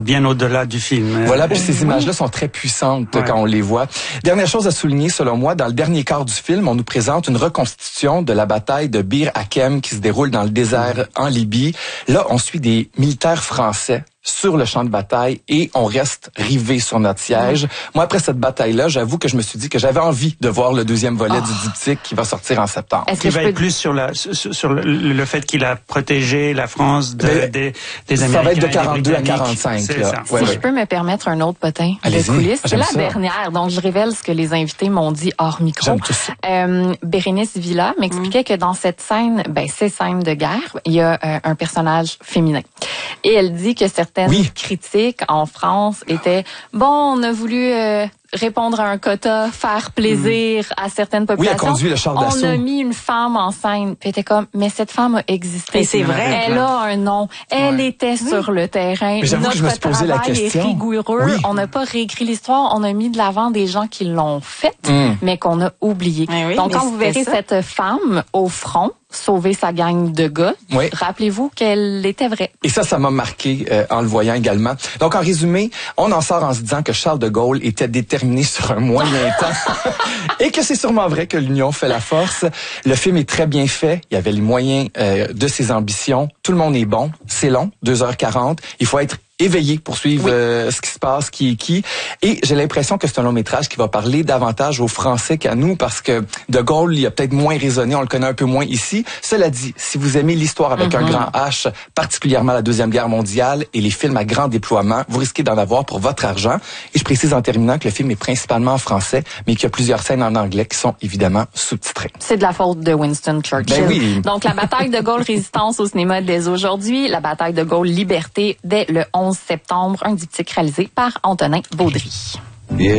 bien au-delà du film. Voilà, puis ces images-là sont très puissantes quand on les voit. Dernière chose à souligner, selon moi, dans le dernier quart du film, on nous présente une reconstitution de la bataille de Bir Hakeim qui se déroule dans le désert en Libye. Là, on suit des militaires français sur le champ de bataille et on reste rivé sur notre siège. Moi, après cette bataille-là, j'avoue que je me suis dit que j'avais envie de voir le deuxième volet du diptyque qui va sortir en septembre. Est-ce qu'il va être plus sur le fait qu'il a protégé la France des Américains? Ça va être de 42 à 45. Si je peux me permettre un autre potin de coulisses, c'est la dernière. Donc, je révèle ce que les invités m'ont dit hors micro. Bérénice Villa m'expliquait que dans cette scène, ces scènes de guerre, il y a un personnage féminin. Et elle dit que certaines critiques en France étaient on a voulu répondre à un quota, faire plaisir à certaines populations. Oui, elle conduit le char d'assaut. On a mis une femme en scène. Puis elle était comme, mais cette femme a existé. Et c'est vrai. Elle a un nom. Elle était sur le terrain. Mais j'avoue que je me suis posé la question. Est rigoureux. On n'a pas réécrit l'histoire. On a mis de l'avant des gens qui l'ont faite, mais qu'on a oublié. Donc, quand vous verrez cette femme au front, sauver sa gang de gars, rappelez-vous qu'elle était vraie. Et ça m'a marqué en le voyant également. Donc, en résumé, on en sort en se disant que Charles de Gaulle était déterminé sur un moyen temps et que c'est sûrement vrai que l'union fait la force. Le film est très bien fait. Il y avait les moyens de ses ambitions. Tout le monde est bon. C'est long, 2h40. Il faut être éveillé pour suivre ce qui se passe, qui est qui. Et j'ai l'impression que c'est un long métrage qui va parler davantage aux Français qu'à nous, parce que De Gaulle, il a peut-être moins résonné, on le connaît un peu moins ici. Cela dit, si vous aimez l'histoire avec un grand H, particulièrement la Deuxième Guerre mondiale et les films à grand déploiement, vous risquez d'en avoir pour votre argent. Et je précise en terminant que le film est principalement en français, mais qu'il y a plusieurs scènes en anglais qui sont évidemment sous-titrées. C'est de la faute de Winston Churchill. Oui. Donc, la bataille de Gaulle Résistance au cinéma dès aujourd'hui, la bataille de Gaulle Liberté dès le 11 septembre, un diptyque réalisé par Antonin Baudry.